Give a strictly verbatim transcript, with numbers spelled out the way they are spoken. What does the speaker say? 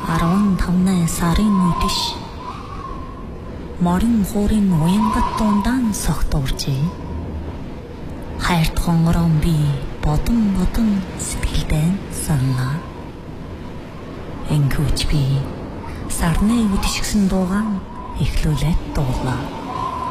арван сарын үдэш морин хуурын уянгат дундаан согтууржээ. Хайрт хонгорон би бодон бодон сэтгэлдээ санаа. Энгүүч би сарны үдэшгсэн дуугаан эхлүүлээд дуулаа.